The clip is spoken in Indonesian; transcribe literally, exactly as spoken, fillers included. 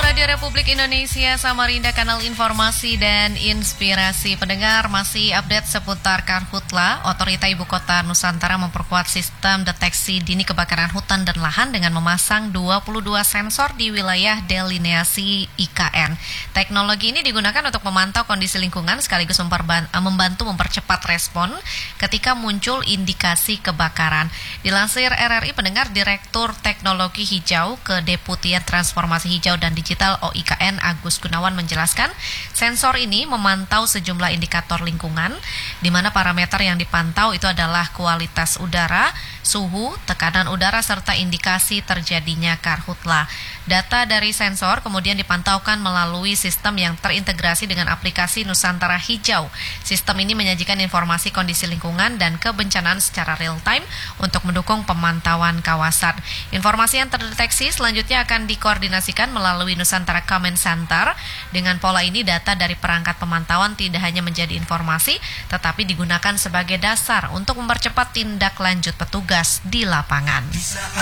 Radio Republik Indonesia Samarinda, kanal informasi dan inspirasi. Pendengar, masih update seputar Karhutla. Otorita Ibu Kota Nusantara memperkuat sistem deteksi dini kebakaran hutan dan lahan dengan memasang dua puluh dua sensor di wilayah delineasi I K N. Teknologi ini digunakan untuk memantau kondisi lingkungan sekaligus membantu mempercepat respon ketika muncul indikasi kebakaran. Dilansir R R I, pendengar, Direktur Teknologi Hijau Kedeputian Transformasi Hijau dan Digital O I K N Agus Gunawan menjelaskan, sensor ini memantau sejumlah indikator lingkungan, di mana parameter yang dipantau itu adalah kualitas udara, suhu, tekanan udara, serta indikasi terjadinya karhutla. Data dari sensor kemudian dipantaukan melalui sistem yang terintegrasi dengan aplikasi Nusantara Hijau. Sistem ini menyajikan informasi kondisi lingkungan dan kebencanaan secara real time untuk mendukung pemantauan kawasan. Informasi yang terdeteksi selanjutnya akan dikoordinasikan melalui Nusantara Command Center. Dengan pola ini, data dari perangkat pemantauan tidak hanya menjadi informasi, tetapi digunakan sebagai dasar untuk mempercepat tindak lanjut petugas di lapangan.